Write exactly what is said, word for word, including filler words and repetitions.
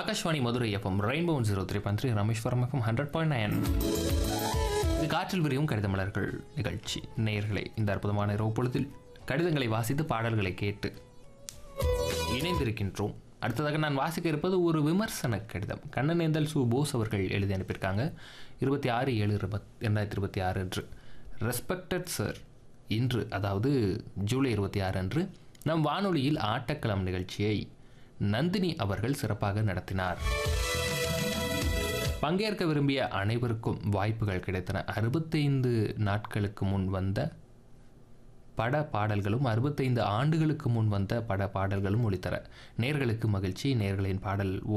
Akashvani Madurai FM rainbow zero three point three Rameswaram FM hundred point nine. இது காற்றில் விரியும் கடித மலர்கள் நிகழ்ச்சி. நேயர்களே, இந்த அற்புதமான இரவு பொழுதில் கடிதங்களை வாசித்து பாடல்களை கேட்டு இணைந்திருக்கின்றோம். அடுத்ததாக நான் வாசிக்க இருப்பது ஒரு விமர்சன கடிதம். கண்ணனேந்தல் சு போஸ் அவர்கள் எழுதி அனுப்பியிருக்காங்க. இருபத்தி ஆறு ஏழு இரண்டாயிரத்தி இருபத்தி ஆறு அன்று. ரெஸ்பெக்டட் சார், இன்று அதாவது ஜூலை இருபத்தி ஆறு அன்று நம் வானொலியில் ஆட்டக்களம் நிகழ்ச்சியை நந்தினி அவர்கள் சிறப்பாக நடத்தினார். பங்கேற்க விரும்பிய அனைவருக்கும் வாய்ப்புகள் கிடைத்தன. அறுபத்தைந்து நாட்களுக்கு முன் வந்த பட பாடல்களும் அறுபத்தைந்து ஆண்டுகளுக்கு முன் வந்த பட பாடல்களும் ஒளித்தர நேயர்களுக்கு மகிழ்ச்சி. நேயர்களின் பாடல்